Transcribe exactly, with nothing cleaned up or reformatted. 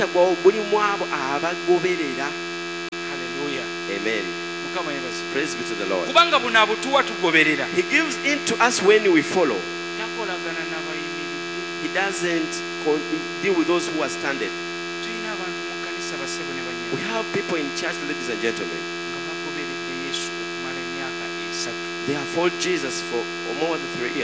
mulimu abo abagoberera. Hallelujah. Amen. Mukama yebazi. Praise be to the Lord. Kubanga buno abutuwa tugoberera. He gives in to us when we follow. Takolagana n'abayimiridde. He doesn't con- deal with those who are standing. Tulina abantu mu kkanisa basebo ne banyama. We have people in church, ladies and gentlemen. Nga bagoberedde Yesu okumala emyaka esatu. They have followed Jesus for more than three years.